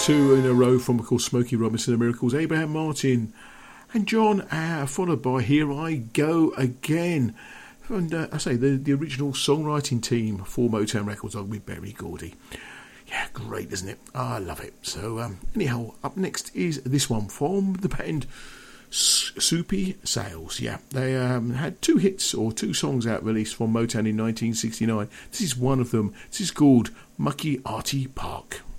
two in a row from, of course, Smokey Robinson and Miracles, Abraham Martin and John, followed by Here I Go Again. And I say the original songwriting team for Motown Records with Berry Gordy. Yeah, great, isn't it? I love it. So anyhow, up next is this one from the band Soupy Sales. Yeah, they had two hits or two songs out released from Motown in 1969. This is one of them. This is called Mucky Arty Park.